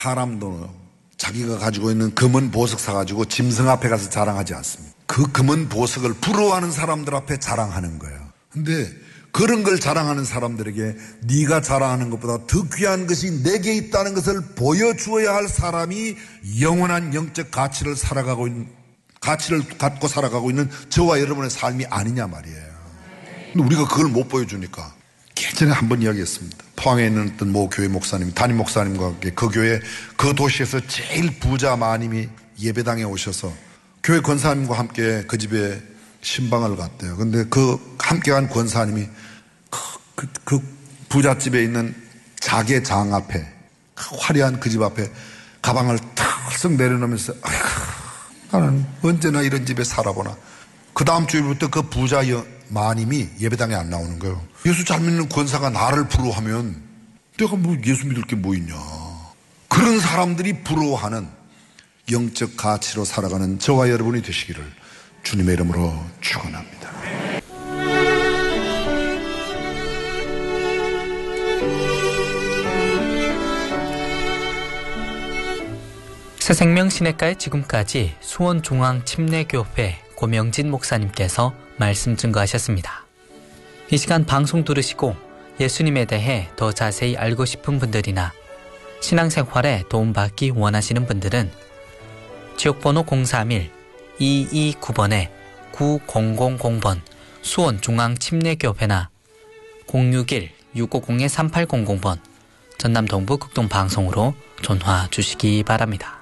사람도 자기가 가지고 있는 금은 보석 사가지고 짐승 앞에 가서 자랑하지 않습니다. 그 금은 보석을 부러워하는 사람들 앞에 자랑하는 거예요. 근데 그런 걸 자랑하는 사람들에게 네가 자랑하는 것보다 더 귀한 것이 내게 있다는 것을 보여주어야 할 사람이 영원한 영적 가치를 갖고 살아가고 있는 저와 여러분의 삶이 아니냐 말이에요. 근데 우리가 그걸 못 보여주니까 예전에 한번 이야기했습니다. 포항에 있는 어떤 모 교회 목사님, 담임 목사님과 함께 그 교회, 그 도시에서 제일 부자 마님이 예배당에 오셔서 교회 권사님과 함께 그 집에 신방을 갔대요. 근데 그 함께 간 권사님이 그 부잣집에 있는 자개장 앞에, 화려한 그 집 앞에 가방을 탁 내려놓으면서 나는 언제나 이런 집에 살아보나. 그 다음 주일부터 그 부자 마님이 예배당에 안 나오는 거예요. 예수 잘 믿는 권사가 나를 부러워하면 내가 뭐 예수 믿을 게 뭐 있냐. 그런 사람들이 부러워하는 영적 가치로 살아가는 저와 여러분이 되시기를 주님의 이름으로 축원합니다. 새생명신학과의 지금까지 수원중앙침례교회 고명진 목사님께서 말씀 증거하셨습니다. 이 시간 방송 들으시고 예수님에 대해 더 자세히 알고 싶은 분들이나 신앙생활에 도움받기 원하시는 분들은 지역번호 031-229번에-9000번 수원중앙침례교회나 061-650-3800번 전남 동부 극동방송으로 전화 주시기 바랍니다.